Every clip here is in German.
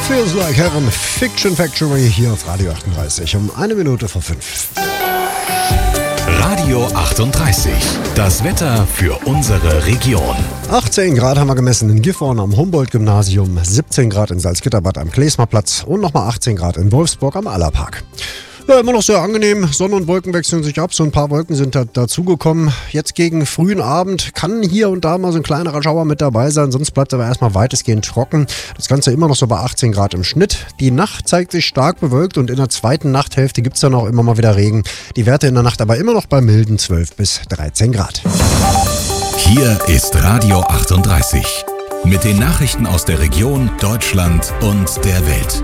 Feels Like Heaven, Fiction Factory hier auf Radio 38 um 1:05. Radio 38, das Wetter für unsere Region. 18 Grad haben wir gemessen in Gifhorn am Humboldt-Gymnasium, 17 Grad in Salzgitterbad am Klesmerplatz und nochmal 18 Grad in Wolfsburg am Allerpark. Ja, immer noch sehr angenehm. Sonne und Wolken wechseln sich ab. So ein paar Wolken sind dazugekommen. Jetzt gegen frühen Abend kann hier und da mal so ein kleinerer Schauer mit dabei sein. Sonst bleibt aber erstmal weitestgehend trocken. Das Ganze immer noch so bei 18 Grad im Schnitt. Die Nacht zeigt sich stark bewölkt und in der zweiten Nachthälfte gibt es dann auch immer mal wieder Regen. Die Werte in der Nacht aber immer noch bei milden 12 bis 13 Grad. Hier ist Radio 38 mit den Nachrichten aus der Region, Deutschland und der Welt.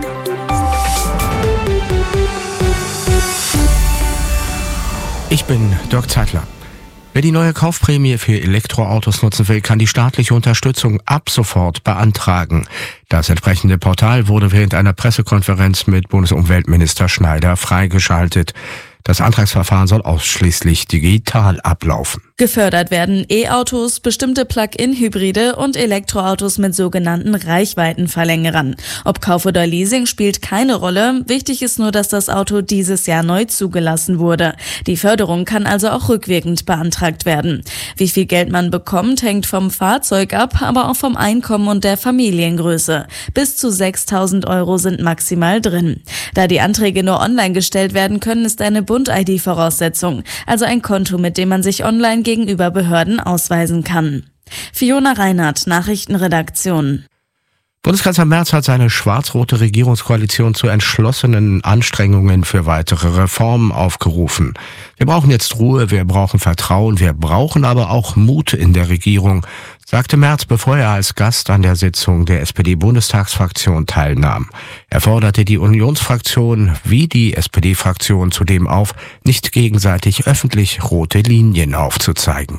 Ich bin Dirk Zeitler. Wer die neue Kaufprämie für Elektroautos nutzen will, kann die staatliche Unterstützung ab sofort beantragen. Das entsprechende Portal wurde während einer Pressekonferenz mit Bundesumweltminister Schneider freigeschaltet. Das Antragsverfahren soll ausschließlich digital ablaufen. Gefördert werden E-Autos, bestimmte Plug-in-Hybride und Elektroautos mit sogenannten Reichweitenverlängerern. Ob Kauf oder Leasing spielt keine Rolle. Wichtig ist nur, dass das Auto dieses Jahr neu zugelassen wurde. Die Förderung kann also auch rückwirkend beantragt werden. Wie viel Geld man bekommt, hängt vom Fahrzeug ab, aber auch vom Einkommen und der Familiengröße. Bis zu 6.000 € sind maximal drin. Da die Anträge nur online gestellt werden können, ist eine Bund-ID Voraussetzung, also ein Konto, mit dem man sich online gegenüber Behörden ausweisen kann. Fiona Reinhardt, Nachrichtenredaktion. Bundeskanzler Merz hat seine schwarz-rote Regierungskoalition zu entschlossenen Anstrengungen für weitere Reformen aufgerufen. Wir brauchen jetzt Ruhe, wir brauchen Vertrauen, wir brauchen aber auch Mut in der Regierung, sagte Merz, bevor er als Gast an der Sitzung der SPD-Bundestagsfraktion teilnahm. Er forderte die Unionsfraktion wie die SPD-Fraktion zudem auf, nicht gegenseitig öffentlich rote Linien aufzuzeigen.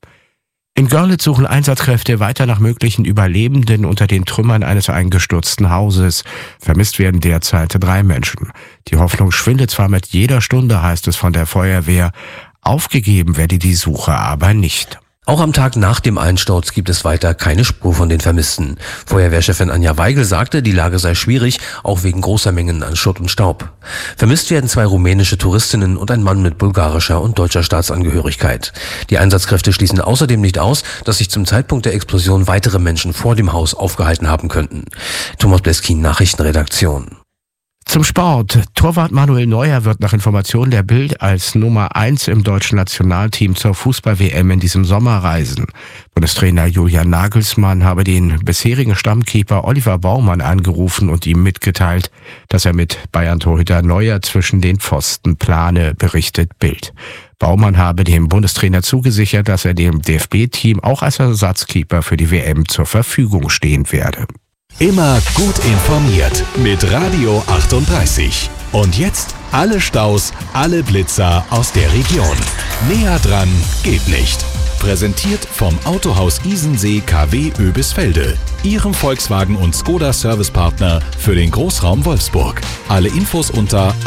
In Görlitz suchen Einsatzkräfte weiter nach möglichen Überlebenden unter den Trümmern eines eingestürzten Hauses. Vermisst werden derzeit 3 Menschen. Die Hoffnung schwindet zwar mit jeder Stunde, heißt es von der Feuerwehr. Aufgegeben werde die Suche aber nicht. Auch am Tag nach dem Einsturz gibt es weiter keine Spur von den Vermissten. Feuerwehrchefin Anja Weigel sagte, die Lage sei schwierig, auch wegen großer Mengen an Schutt und Staub. Vermisst werden 2 rumänische Touristinnen und ein Mann mit bulgarischer und deutscher Staatsangehörigkeit. Die Einsatzkräfte schließen außerdem nicht aus, dass sich zum Zeitpunkt der Explosion weitere Menschen vor dem Haus aufgehalten haben könnten. Thomas Bleskin, Nachrichtenredaktion. Zum Sport. Torwart Manuel Neuer wird nach Informationen der Bild als Nummer 1 im deutschen Nationalteam zur Fußball-WM in diesem Sommer reisen. Bundestrainer Julian Nagelsmann habe den bisherigen Stammkeeper Oliver Baumann angerufen und ihm mitgeteilt, dass er mit Bayern-Torhüter Neuer zwischen den Pfosten plane, berichtet Bild. Baumann habe dem Bundestrainer zugesichert, dass er dem DFB-Team auch als Ersatzkeeper für die WM zur Verfügung stehen werde. Immer gut informiert mit Radio 38. Und jetzt alle Staus, alle Blitzer aus der Region. Näher dran geht nicht. Präsentiert vom Autohaus Isensee KW Oebisfelde, Ihrem Volkswagen und Skoda Servicepartner für den Großraum Wolfsburg. Alle Infos unter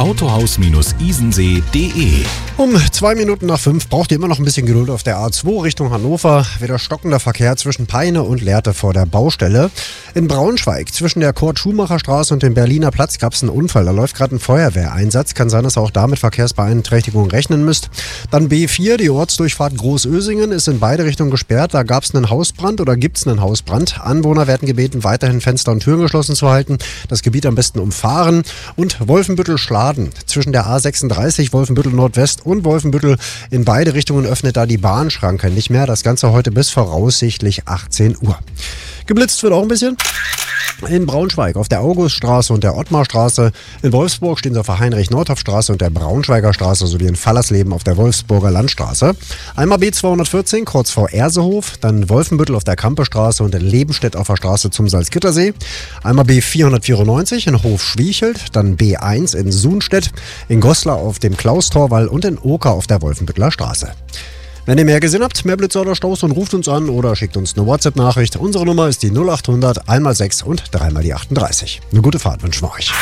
autohaus-isensee.de. Um 5:02 braucht ihr immer noch ein bisschen Geduld auf der A2 Richtung Hannover. Wieder stockender Verkehr zwischen Peine und Lehrte vor der Baustelle. In Braunschweig zwischen der Kurt-Schumacher-Straße und dem Berliner Platz gab es einen Unfall. Da läuft gerade ein Feuerwehreinsatz. Kann sein, dass ihr auch da mit Verkehrsbeeinträchtigungen rechnen müsst. Dann B4, die Ortsdurchfahrt Großösingen, ist in beide Richtungen gesperrt. Da gab es einen Hausbrand oder gibt es einen Hausbrand. Anwohner werden gebeten, weiterhin Fenster und Türen geschlossen zu halten. Das Gebiet am besten umfahren. Und Wolfenbüttel-Schladen zwischen der A36 Wolfenbüttel Nordwest und Wolfenbüttel in beide Richtungen öffnet da die Bahnschranke nicht mehr. Das Ganze heute bis voraussichtlich 18 Uhr. Geblitzt wird auch ein bisschen. In Braunschweig auf der Auguststraße und der Ottmarstraße. In Wolfsburg stehen sie auf der Heinrich-Nordhoff-Straße und der Braunschweiger Straße sowie in Fallersleben auf der Wolfsburger Landstraße. Einmal B214 kurz vor Ersehof, dann Wolfenbüttel auf der Kampestraße und in Lebenstedt auf der Straße zum Salzgittersee. Einmal B494 in Hof-Schwiechelt, dann B1 in Sunstedt, in Goslar auf dem Klaustorwall und in Oker auf der Wolfenbütteler Straße. Wenn ihr mehr gesehen habt, mehr Blitzer oder Staus, dann ruft uns an oder schickt uns eine WhatsApp-Nachricht. Unsere Nummer ist die 0800 1x6 und 3x38. Eine gute Fahrt wünschen wir euch.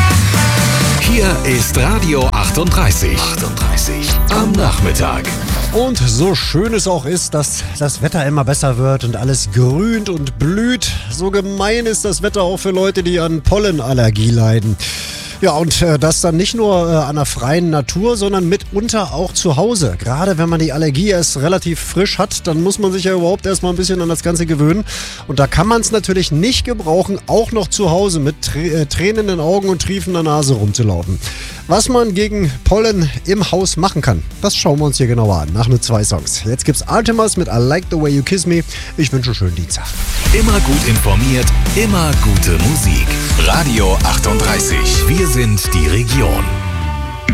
Hier ist Radio 38. Am Nachmittag. Und so schön es auch ist, dass das Wetter immer besser wird und alles grünt und blüht, so gemein ist das Wetter auch für Leute, die an Pollenallergie leiden. Ja, und das dann nicht nur an der freien Natur, sondern mitunter auch zu Hause. Gerade wenn man die Allergie erst relativ frisch hat, dann muss man sich ja überhaupt erstmal ein bisschen an das Ganze gewöhnen. Und da kann man es natürlich nicht gebrauchen, auch noch zu Hause mit Tränen in den Augen und triefender Nase rumzulaufen. Was man gegen Pollen im Haus machen kann, das schauen wir uns hier genauer an, nach nur 2 Songs. Jetzt gibt's Artemis mit I Like the Way You Kiss Me. Ich wünsche einen schönen Dienstag. Immer gut informiert, immer gute Musik. Radio 38. Wir sind die Region.